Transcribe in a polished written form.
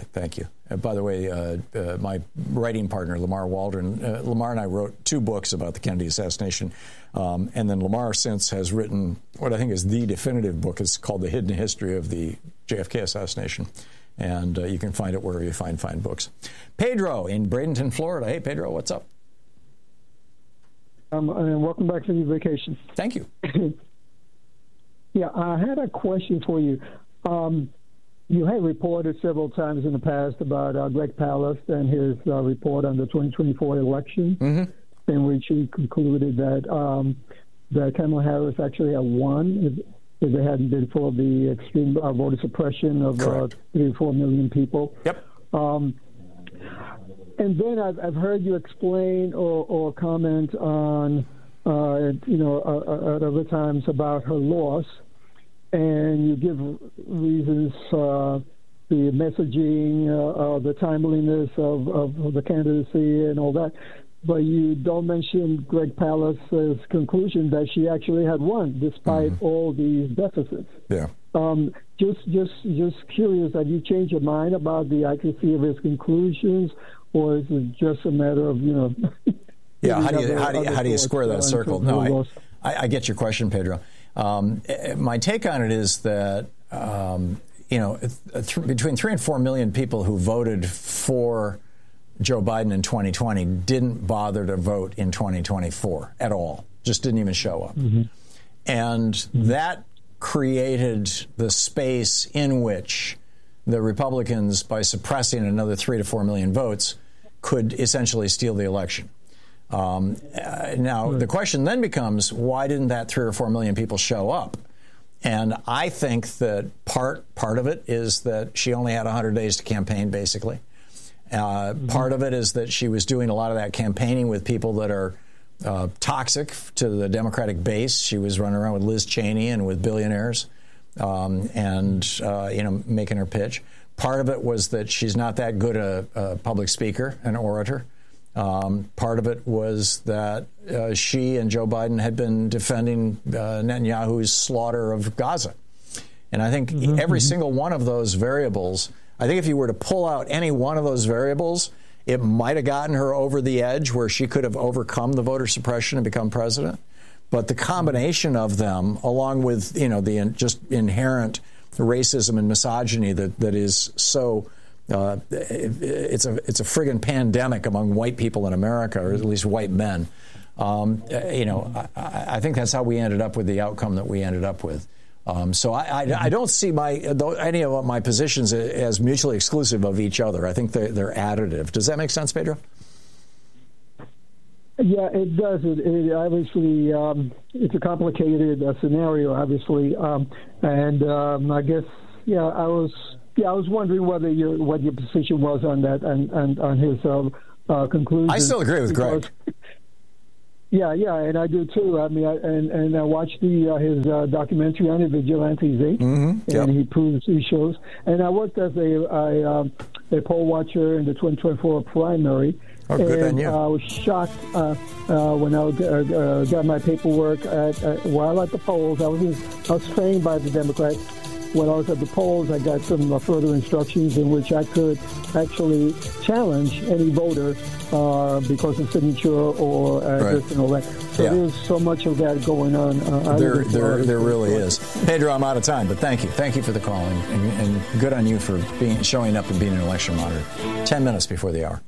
Thank you. By the way, my writing partner, Lamar Waldron, Lamar and I wrote 2 books about the Kennedy assassination. And then Lamar since has written what I think is the definitive book. It's called The Hidden History of the JFK Assassination. And you can find it wherever you find fine books. Pedro in Bradenton, Florida. Hey, Pedro, what's up? And welcome back from your vacation. Thank you. Yeah, I had a question for you. You have reported several times in the past about Greg Palast and his report on the 2024 election, in which he concluded that that Kamala Harris actually had won if it hadn't been for the extreme voter suppression of 3 or 4 million people. Yep. And then I've heard you explain or comment on, at other times about her loss, and you give reasons, the messaging, the timeliness of the candidacy and all that, but you don't mention Greg Palast's conclusion that she actually had won despite all these deficits. Yeah. Just curious, have you changed your mind about the accuracy of his conclusions, or is it just a matter of Yeah. How do you square that circle? No, I get your question, Pedro. My take on it is that between 3 and 4 million people who voted for Joe Biden in 2020 didn't bother to vote in 2024 at all. Just didn't even show up. And that created the space in which the Republicans, by suppressing another 3 to 4 million votes, could essentially steal the election. Now, the question then becomes, why didn't that 3 or 4 million people show up? And I think that part of it is that she only had 100 days to campaign, basically. Part of it is that she was doing a lot of that campaigning with people that are toxic to the Democratic base. She was running around with Liz Cheney and with billionaires making her pitch. Part of it was that she's not that good a public speaker, an orator. Part of it was that she and Joe Biden had been defending Netanyahu's slaughter of Gaza. And I think every single one of those variables, I think if you were to pull out any one of those variables, it might have gotten her over the edge where she could have overcome the voter suppression and become president. But the combination of them, along with the just inherent racism and misogyny that is so it's a friggin' pandemic among white people in America, or at least white men. I think that's how we ended up with the outcome that we ended up with. So I don't see any of my positions as mutually exclusive of each other. I think they're additive. Does that make sense, Pedro? Yeah, it does. It obviously it's a complicated scenario, obviously, and I guess I was wondering what your position was on that and on his conclusion. I still agree with Greg. Yeah, and I do too. I mean, I watched his documentary on it, Vigilantes 8, and he shows. And I worked as a poll watcher in the 2024 primary. Oh, good on you. I was shocked when I got my paperwork while at the polls. I was trained by the Democrats. When I was at the polls, I got some further instructions in which I could actually challenge any voter because of signature or address and all that. So there's so much of that going on. There really is. Pedro, I'm out of time, but thank you. Thank you for the call, and good on you for showing up and being an election monitor. 10 minutes before the hour.